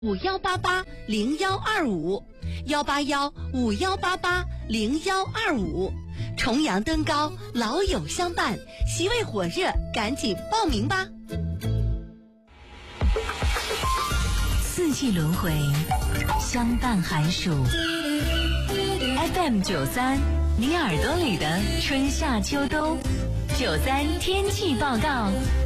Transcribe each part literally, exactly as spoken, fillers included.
五幺八八零幺二五，幺八幺五幺八八零幺二五。重阳登高，老友相伴，席位火热，赶紧报名吧！ 四季轮回，相伴寒暑。F M 九三，你耳朵里的春夏秋冬。九三天气报告，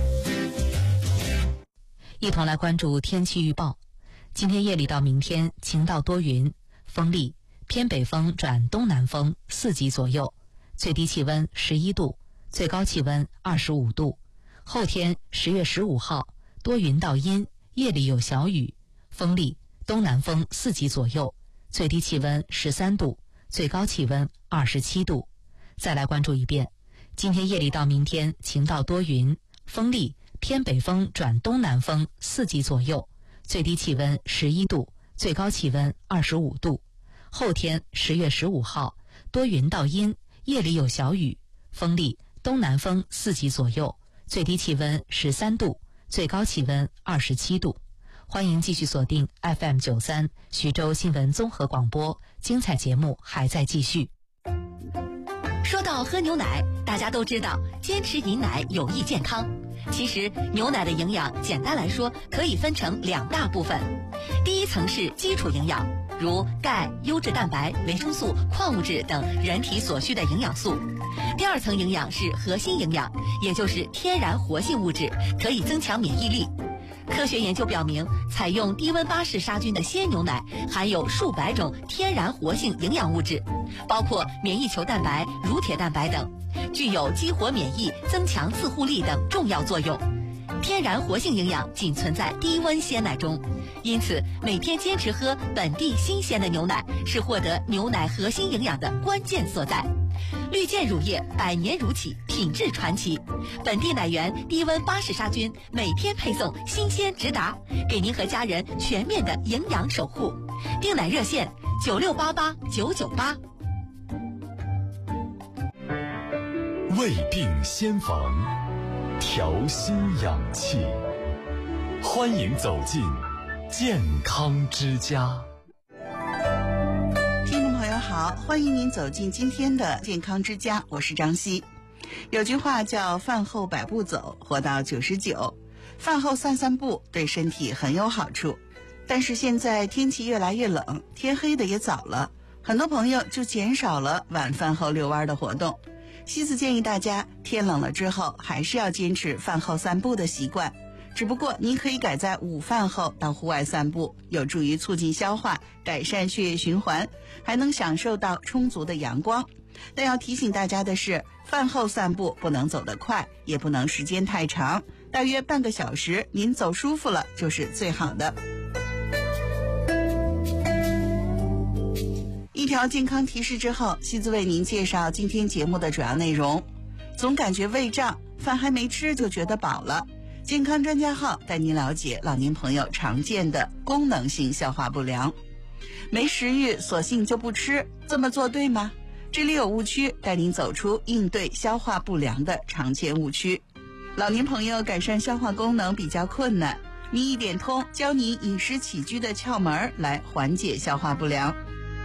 一同来关注天气预报。今天夜里到明天晴到多云，风力偏北风转东南风四级左右，最低气温十一度，最高气温二十五度。后天十月十五号多云到阴，夜里有小雨，风力东南风四级左右，最低气温十三度，最高气温二十七度。再来关注一遍，今天夜里到明天晴到多云，风力偏北风转东南风四级左右，最低气温十一度，最高气温二十五度。后天十月十五号多云到阴，夜里有小雨，风力东南风四级左右，最低气温十三度，最高气温二十七度。欢迎继续锁定 F M 九三 徐州新闻综合广播，精彩节目还在继续。 说到喝牛奶，大家都知道坚持饮奶有益健康。其实牛奶的营养简单来说可以分成两大部分，第一层是基础营养，如钙、优质蛋白、维生素、矿物质等人体所需的营养素。第二层营养是核心营养，也就是天然活性物质，可以增强免疫力。科学研究表明，采用低温巴氏杀菌的鲜牛奶含有数百种天然活性营养物质，包括免疫球蛋白、乳铁蛋白等，具有激活免疫、增强自护力等重要作用。天然活性营养仅存在低温鲜奶中，因此每天坚持喝本地新鲜的牛奶是获得牛奶核心营养的关键所在。绿箭乳业百年乳企，品质传奇，本地奶源低温巴氏杀菌，每天配送新鲜直达，给您和家人全面的营养守护。订奶热线九六八八九九八。 胃病先防，调心养气，欢迎走进健康之家。 听众朋友好，欢迎您走进今天的健康之家，我是张希。有句话叫饭后百步走，活到九十九。饭后散散步对身体很有好处，但是现在天气越来越冷，天黑的也早了，很多朋友就减少了晚饭后遛弯的活动。西子建议大家天冷了之后还是要坚持饭后散步的习惯，只不过您可以改在午饭后到户外散步，有助于促进消化，改善血液循环，还能享受到充足的阳光。但要提醒大家的是，饭后散步不能走得快，也不能时间太长，大约半个小时，您走舒服了就是最好的。一条健康提示之后，西子为您介绍今天节目的主要内容。总感觉胃胀，饭还没吃就觉得饱了。健康专家号带您了解老年朋友常见的功能性消化不良。没食欲索性就不吃，这么做对吗？这里有误区，带您走出应对消化不良的常见误区。老年朋友改善消化功能比较困难，民意点通教您饮食起居的窍门来缓解消化不良。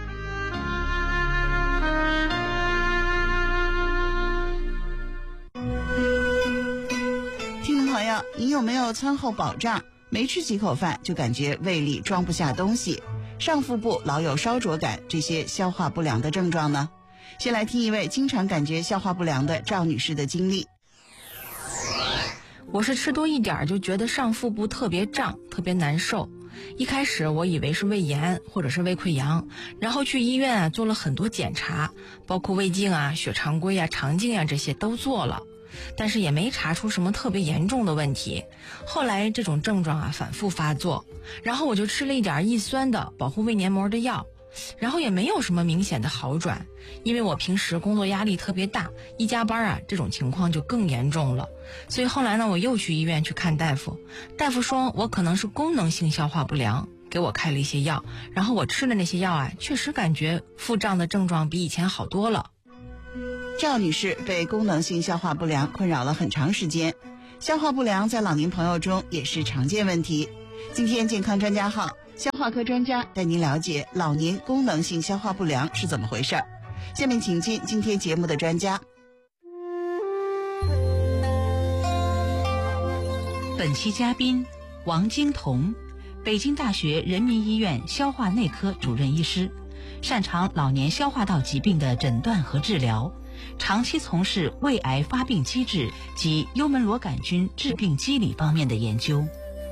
听众朋友，你有没有餐后饱胀，没吃几口饭就感觉胃里装不下东西，上腹部老有烧灼感，这些消化不良的症状呢？先来听一位经常感觉消化不良的赵女士的经历。 我是吃多一点就觉得上腹部特别胀，特别难受。一开始我以为是胃炎或者是胃溃疡，然后去医院啊做了很多检查，包括胃镜啊、血常规啊、肠镜啊这些都做了，但是也没查出什么特别严重的问题。后来这种症状啊反复发作，然后我就吃了一点抑酸的保护胃黏膜的药，然后也没有什么明显的好转。因为我平时工作压力特别大，一加班啊这种情况就更严重了。所以后来呢我又去医院去看大夫，大夫说我可能是功能性消化不良，给我开了一些药，然后我吃的那些药啊确实感觉腹胀的症状比以前好多了。 赵女士被功能性消化不良困扰了很长时间，消化不良在老年朋友中也是常见问题。今天健康专家号消化科专家带您了解老年功能性消化不良是怎么回事儿。下面请进今天节目的专家。 本期嘉宾王金彤，北京大学人民医院消化内科主任医师，擅长老年消化道疾病的诊断和治疗，长期从事胃癌发病机制及幽门螺杆菌致病机理方面的研究。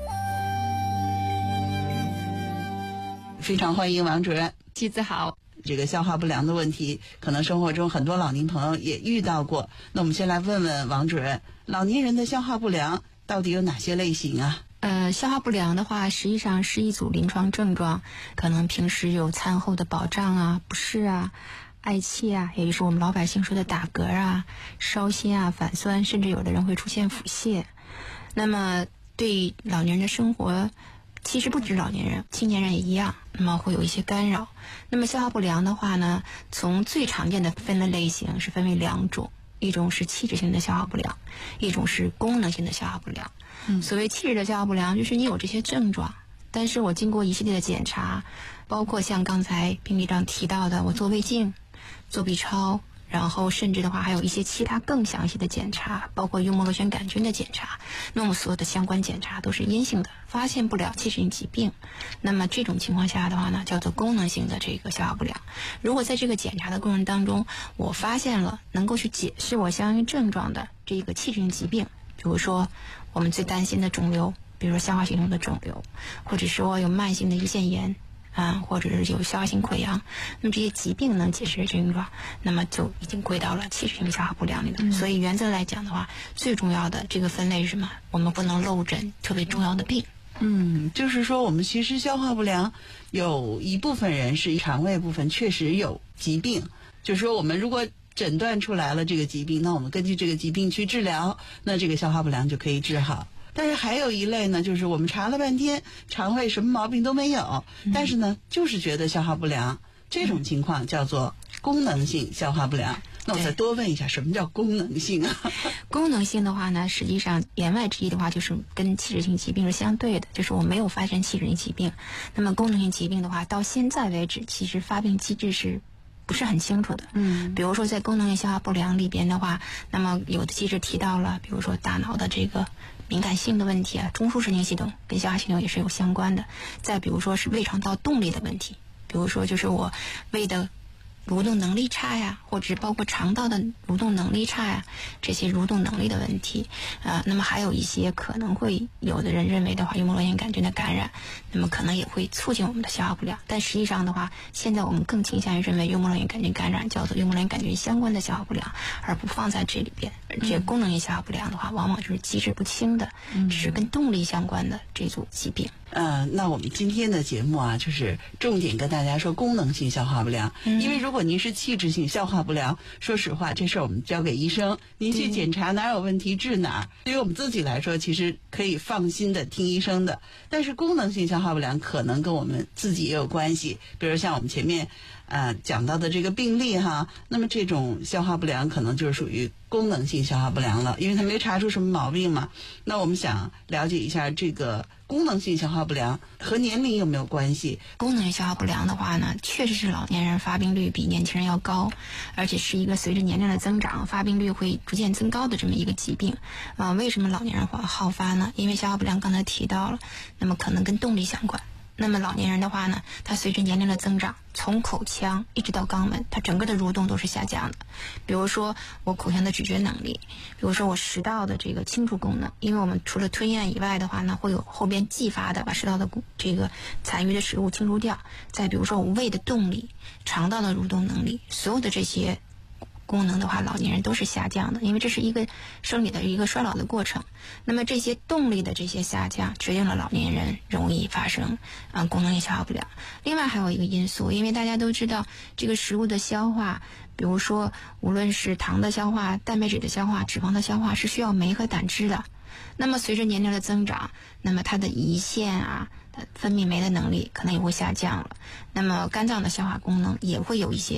非常欢迎王主任。 妻子好。 这个消化不良的问题，可能生活中很多老年朋友也遇到过。那我们先来问问王主任，老年人的消化不良到底有哪些类型啊？ 呃，消化不良的话，实际上是一组临床症状，可能平时有餐后的饱胀啊、不适啊、嗳气啊，也就是我们老百姓说的打嗝啊、烧心啊、反酸，甚至有的人会出现腹泻。那么对老年人的生活，其实不止老年人，青年人也一样，那么会有一些干扰。那么消化不良的话呢，从最常见的分类类型是分为两种，一种是器质性的消化不良，一种是功能性的消化不良。嗯，所谓器质的消化不良，就是你有这些症状，但是我经过一系列的检查，包括像刚才评比长提到的，我做胃镜、做 B 超，然后甚至的话还有一些其他更详细的检查，包括幽门螺旋杆菌的检查。那么所有的相关检查都是阴性的，发现不了器质性疾病。那么这种情况下的话呢，叫做功能性的这个消化不良。如果在这个检查的过程当中，我发现了能够去解释我相应症状的这个器质性疾病，比如说我们最担心的肿瘤，比如说消化系统的肿瘤，或者说有慢性的胰腺炎啊，或者是有消化性溃疡，那么这些疾病能解释的症状，那么就已经归到了器质性消化不良里了。嗯、所以原则来讲的话，最重要的这个分类是什么？我们不能漏诊特别重要的病。 嗯，就是说我们其实消化不良有一部分人是肠胃部分确实有疾病，就是说我们如果诊断出来了这个疾病，那我们根据这个疾病去治疗，那这个消化不良就可以治好。但是还有一类呢，就是我们查了半天肠胃什么毛病都没有，嗯、但是呢就是觉得消化不良，这种情况叫做功能性消化不良。那我再多问一下，什么叫功能性啊？ 功能性的话呢，实际上言外之意的话，就是跟器质性疾病是相对的，就是我没有发生器质性疾病。那么功能性疾病的话，到现在为止，其实发病机制是不是很清楚的。嗯，比如说在功能性消化不良里边的话，那么有的机制提到了，比如说大脑的这个敏感性的问题啊，中枢神经系统跟消化系统也是有相关的。再比如说是胃肠道动力的问题，比如说就是我胃的蠕动能力差呀，或者包括肠道的蠕动能力差呀，这些蠕动能力的问题啊、呃，那么还有一些可能会有的人认为的话，幽门螺旋杆菌的感染，那么可能也会促进我们的消化不良。但实际上的话，现在我们更倾向于认为幽门螺旋杆菌感染叫做幽门螺旋杆菌相关的消化不良，而不放在这里边。而且功能性消化不良的话，往往就是机制不清的，只是跟动力相关的这组疾病。 呃，那我们今天的节目啊，就是重点跟大家说功能性消化不良，嗯、因为如果您是器质性消化不良，说实话，这事儿我们交给医生，您去检查哪有问题治哪儿。对于我们自己来说，其实可以放心的听医生的。但是功能性消化不良可能跟我们自己也有关系，比如像我们前面呃讲到的这个病例哈，那么这种消化不良可能就是属于功能性消化不良了，因为他没查出什么毛病嘛。那我们想了解一下这个功能性消化不良和年龄有没有关系？ 功能性消化不良的话呢，确实是老年人发病率比年轻人要高，而且是一个随着年龄的增长，发病率会逐渐增高的这么一个疾病。啊、呃，为什么老年人会好发呢？因为消化不良刚才提到了，那么可能跟动力相关。那么老年人的话呢，他随着年龄的增长，从口腔一直到肛门，它整个的蠕动都是下降的。比如说我口腔的咀嚼能力，比如说我食道的这个清除功能，因为我们除了吞咽以外的话呢，会有后边继发的把食道的这个残余的食物清除掉。再比如说我胃的动力、肠道的蠕动能力，所有的这些功能的话，老年人都是下降的，因为这是一个生理的一个衰老的过程。那么这些动力的这些下降，决定了老年人容易发生啊、呃、功能性消化不良。另外还有一个因素，因为大家都知道这个食物的消化，比如说无论是糖的消化、蛋白质的消化、脂肪的消化，是需要酶和胆汁的。那么随着年龄的增长，那么它的胰腺啊分泌酶的能力可能也会下降了，那么肝脏的消化功能也会有一些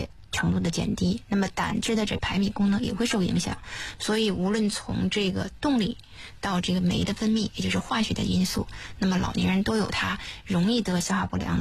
程度的减低，那么胆汁的这排泌功能也会受影响。所以无论从这个动力到这个酶的分泌，也就是化学的因素，那么老年人都有他容易得消化不良